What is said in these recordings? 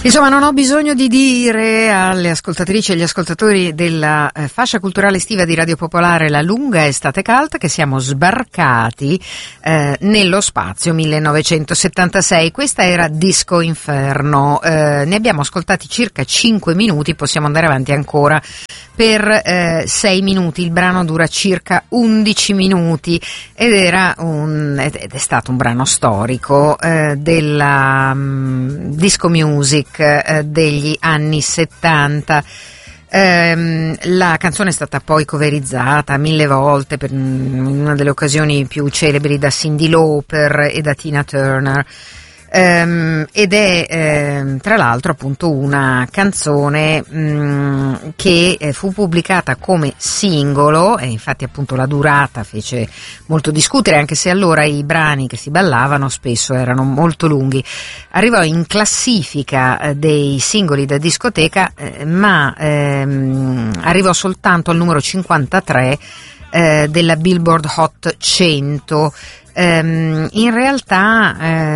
Insomma, non ho bisogno di dire alle ascoltatrici e agli ascoltatori della fascia culturale estiva di Radio Popolare La lunga estate calda che siamo sbarcati nello spazio 1976. Questa era Disco Inferno. Ne abbiamo ascoltati circa 5 minuti, possiamo andare avanti ancora per 6 minuti. Il brano dura circa 11 minuti ed è stato un brano storico della disco music degli anni 70. La canzone è stata poi coverizzata 1000 volte per una delle occasioni più celebri da Cyndi Lauper e da Tina Turner. Ed è tra l'altro appunto una canzone che fu pubblicata come singolo, e infatti appunto la durata fece molto discutere, anche se allora i brani che si ballavano spesso erano molto lunghi. Arrivò in classifica dei singoli da discoteca, ma arrivò soltanto al numero 53 della Billboard Hot 100. In realtà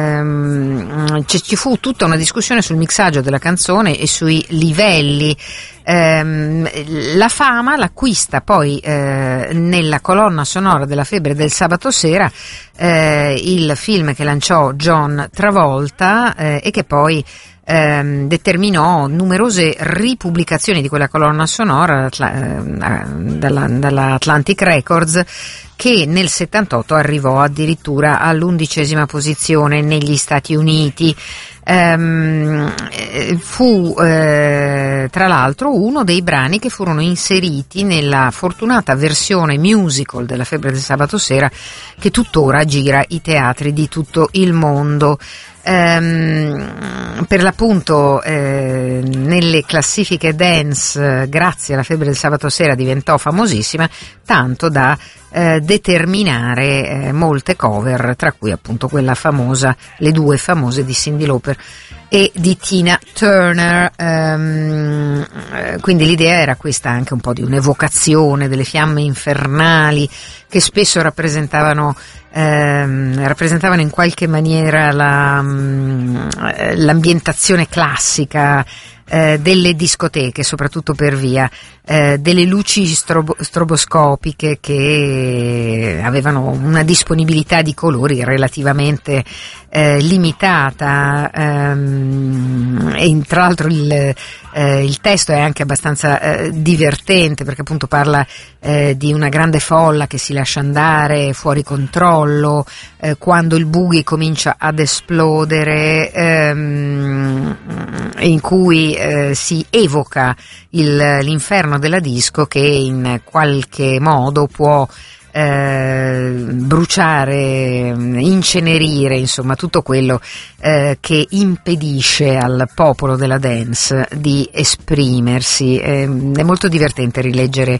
ci fu tutta una discussione sul mixaggio della canzone e sui livelli. La fama l'acquista poi nella colonna sonora della Febbre del sabato sera, il film che lanciò John Travolta e che poi determinò numerose ripubblicazioni di quella colonna sonora dalla Atlantic Records, che nel 78 arrivò addirittura all'11ª posizione negli Stati Uniti. Fu tra l'altro uno dei brani che furono inseriti nella fortunata versione musical della Febbre del sabato sera che tuttora gira i teatri di tutto il mondo. Per l'appunto nelle classifiche dance, grazie alla Febbre del sabato sera, diventò famosissima, tanto da determinare molte cover, tra cui appunto quella famosa, le due famose di Cyndi Lauper e di Tina Turner. Quindi l'idea era questa, anche un po' di un'evocazione delle fiamme infernali che spesso rappresentavano in qualche maniera l'ambientazione classica delle discoteche, soprattutto per via delle luci stroboscopiche che avevano una disponibilità di colori relativamente limitata, e tra l'altro il testo è anche abbastanza divertente, perché appunto parla di una grande folla che si lascia andare fuori controllo quando il boogie comincia ad esplodere, in cui si evoca l'inferno della disco, che in qualche modo può bruciare, incenerire, insomma tutto quello che impedisce al popolo della dance di esprimersi. È molto divertente rileggere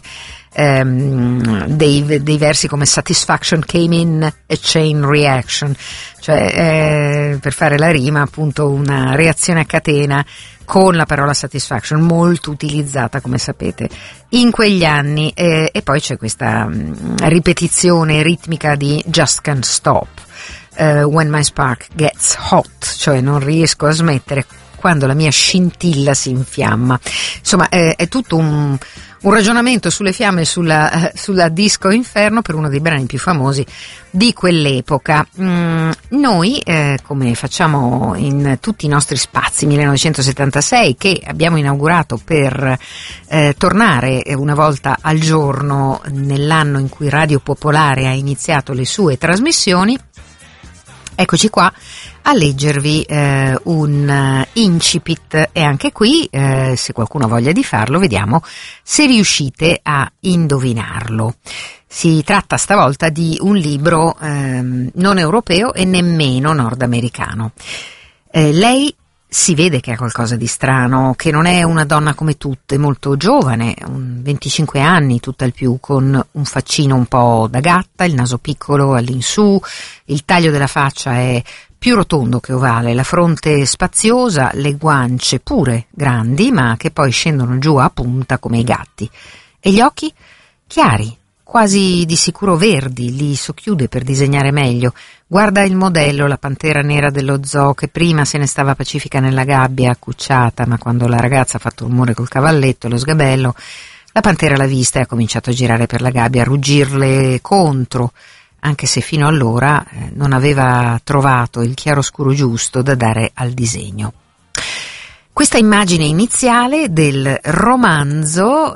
dei versi come Satisfaction came in a chain reaction, cioè per fare la rima appunto una reazione a catena con la parola satisfaction, molto utilizzata come sapete in quegli anni, e poi c'è questa ripetizione ritmica di Just Can't Stop, when my spark gets hot, cioè non riesco a smettere quando la mia scintilla si infiamma. Insomma è tutto un ragionamento sulle fiamme, sulla disco inferno, per uno dei brani più famosi di quell'epoca. Noi, come facciamo in tutti i nostri spazi 1976, che abbiamo inaugurato per tornare una volta al giorno nell'anno in cui Radio Popolare ha iniziato le sue trasmissioni, eccoci qua a leggervi un incipit, e anche qui se qualcuno ha voglia di farlo, vediamo se riuscite a indovinarlo. Si tratta stavolta di un libro non europeo e nemmeno nordamericano. Lei si vede che ha qualcosa di strano, che non è una donna come tutte, molto giovane, 25 anni tutta il più, con un faccino un po' da gatta, il naso piccolo all'insù, il taglio della faccia è più rotondo che ovale, la fronte spaziosa, le guance pure grandi, ma che poi scendono giù a punta come i gatti, e gli occhi chiari, quasi di sicuro verdi, li socchiude per disegnare meglio. Guarda il modello, la pantera nera dello zoo, che prima se ne stava pacifica nella gabbia, accucciata, ma quando la ragazza ha fatto rumore col cavalletto e lo sgabello, la pantera l'ha vista e ha cominciato a girare per la gabbia, a ruggirle contro, anche se fino allora non aveva trovato il chiaroscuro giusto da dare al disegno. Questa immagine iniziale del romanzo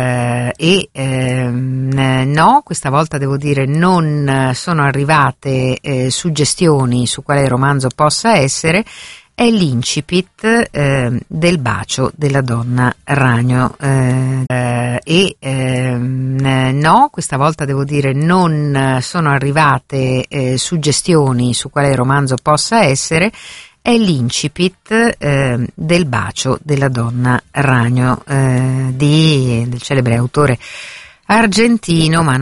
no, questa volta devo dire non sono arrivate suggestioni su quale romanzo possa essere, è l'incipit del bacio della donna ragno no, questa volta devo dire non sono arrivate suggestioni su quale romanzo possa essere, è l'incipit del bacio della donna ragno del celebre autore argentino, ma